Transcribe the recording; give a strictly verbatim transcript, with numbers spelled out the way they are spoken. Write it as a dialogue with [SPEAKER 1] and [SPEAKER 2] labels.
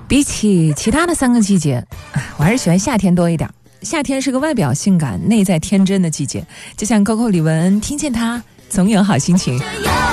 [SPEAKER 1] 比起其他的三个季节，我还是喜欢夏天多一点。夏天是个外表性感内在天真的季节，就像 Coco 李玟，听见它总有好心情。